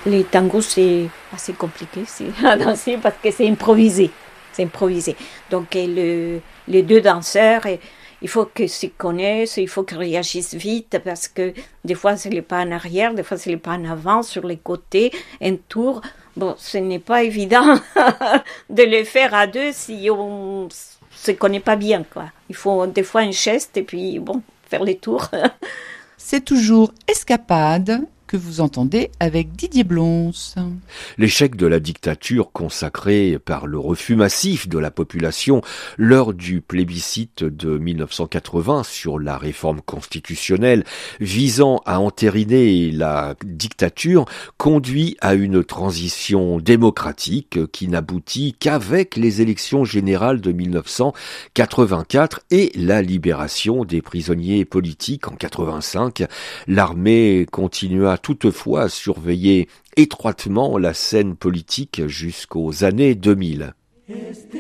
Les tangos, c'est assez compliqué à danser parce que c'est improvisé. C'est improvisé. Donc, les deux danseurs, il faut qu'ils se connaissent, il faut qu'ils réagissent vite parce que des fois, c'est les pas en arrière, des fois, c'est les pas en avant, sur les côtés, un tour. Bon, ce n'est pas évident de le faire à deux si on se connaît pas bien, quoi. Il faut des fois un geste et puis, bon, faire les tours. C'est toujours Escapade que vous entendez avec Didier Blons. L'échec de la dictature consacré par le refus massif de la population lors du plébiscite de 1980 sur la réforme constitutionnelle visant à entériner la dictature conduit à une transition démocratique qui n'aboutit qu'avec les élections générales de 1984 et la libération des prisonniers politiques en 85. L'armée continua toutefois à surveiller étroitement la scène politique jusqu'aux années 2000.